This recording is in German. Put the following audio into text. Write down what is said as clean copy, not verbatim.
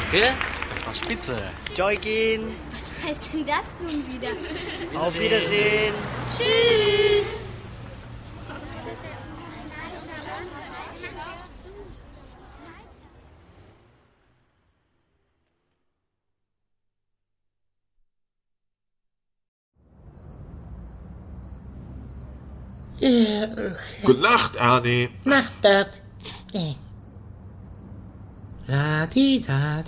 Gell? Das war spitze. Joykin. Was heißt denn das nun wieder? Auf Wiedersehen. Tschüss. Gute Nacht, Ernie. Nacht, Bert. La di da